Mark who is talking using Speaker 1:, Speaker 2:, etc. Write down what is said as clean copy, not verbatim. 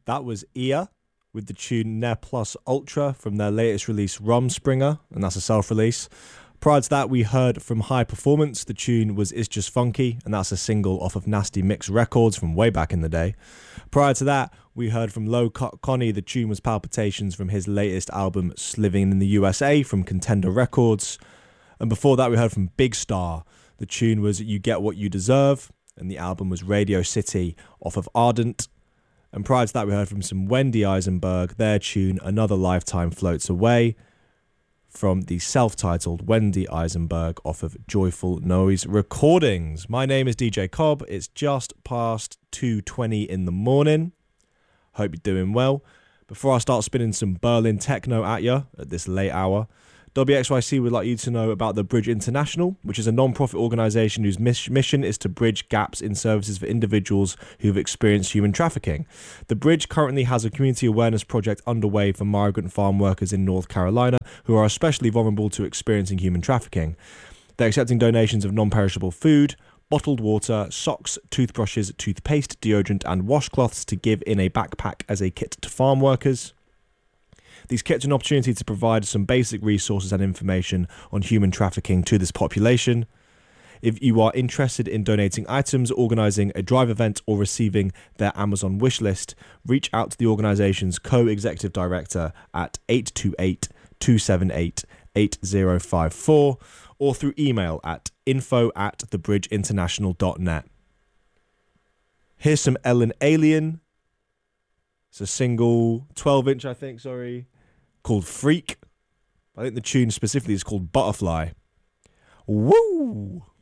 Speaker 1: That was Ia with the tune Ne Plus Ultra from their latest release Rumspringa, and that's a self-release. Prior to that, we heard from High Performance. The tune was It's Just Funky, and that's a single off of Nasty Mix Records from way back in the day. Prior to that, we heard from Low Connie. The tune was Palpitations from his latest album Living in the USA from Contender Records. And before that, we heard from Big Star. The tune was You Get What You Deserve, and the album was Radio City off of Ardent. And prior to that, we heard from some Wendy Eisenberg, their tune Another Lifetime Floats Away from the self-titled Wendy Eisenberg off of Joyful Noise Recordings. My name is DJ Cobb. It's just past 2:20 in the morning. Hope you're doing well. Before I start spinning some Berlin techno at you at this late hour, WXYC would like you to know about the Bridge International, which is a non-profit organisation whose mission is to bridge gaps in services for individuals who have experienced human trafficking. The Bridge currently has a community awareness project underway for migrant farm workers in North Carolina who are especially vulnerable to experiencing human trafficking. They're accepting donations of non-perishable food, bottled water, socks, toothbrushes, toothpaste, deodorant and washcloths to give in a backpack as a kit to farm workers. These kits are an opportunity to provide some basic resources and information on human trafficking to this population. If you are interested in donating items, organising a drive event or receiving their Amazon wish list, reach out to the organisation's co-executive director at 828-278-8054 or through email at info@thebridgeinternational.net. Here's some Ellen Alien. It's a single, 12-inch I think, called Freak. I think the tune specifically is called Butterfly. Woo!